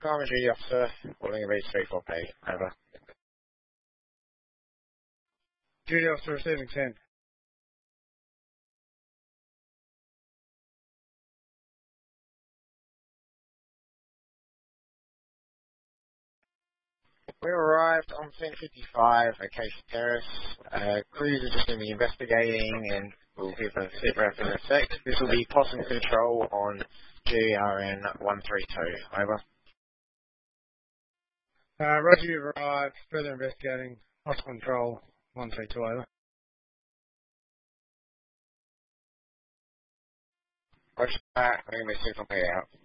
Carmen G, officer, calling a 34P, over. Duty officer receiving 10. We arrived on scene 55, Acacia Terrace. Crews are just going to be investigating and we'll give a sit rep in a sec. This will be possum control on GRN 132, over. Roger, you've arrived. Further investigating. Hostile control 132, over. Roger that, we're going to be 6 on P out.